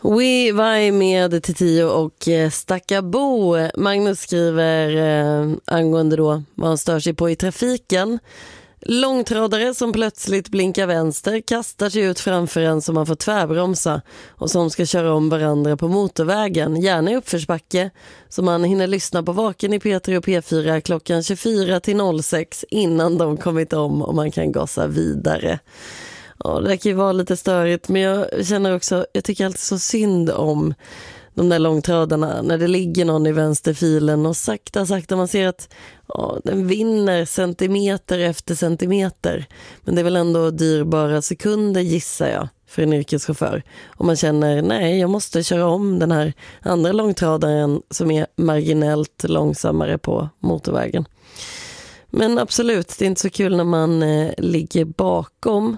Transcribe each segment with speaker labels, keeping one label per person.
Speaker 1: We Vai med Titio och Stackabo. Magnus skriver angående då vad han stör sig på i trafiken. Långtradare som plötsligt blinkar vänster kastar sig ut framför en som man får tvärbromsa och som ska köra om varandra på motorvägen, gärna i uppförsbacke, så man hinner lyssna på Vaken i P3 och P4 klockan 24 till 06 innan de kommit om och man kan gasa vidare. Ja, det kan ju vara lite störigt, men jag känner också, jag tycker alltid så synd om de där långtradarna när det ligger någon i vänsterfilen och sakta man ser att den vinner centimeter efter centimeter. Men det är väl ändå dyrbara sekunder, gissar jag, för en yrkeschaufför. Och man känner, nej, jag måste köra om den här andra långtradaren som är marginellt långsammare på motorvägen. Men absolut, det är inte så kul när man ligger bakom.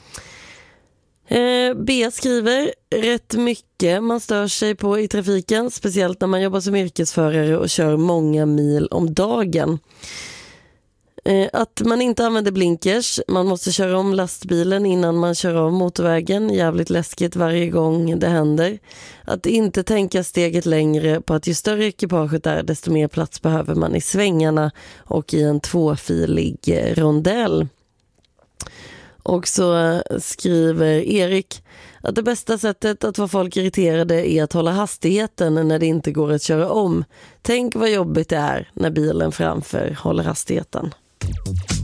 Speaker 1: B skriver rätt mycket man stör sig på i trafiken, speciellt när man jobbar som yrkesförare och kör många mil om dagen. Att man inte använder blinkers, man måste köra om lastbilen innan man kör av motorvägen, jävligt läskigt varje gång det händer. Att inte tänka steget längre på att ju större ekipaget är, desto mer plats behöver man i svängarna och i en tvåfilig rondell. Och så skriver Erik att det bästa sättet att få folk irriterade är att hålla hastigheten när det inte går att köra om. Tänk vad jobbigt det är när bilen framför håller hastigheten.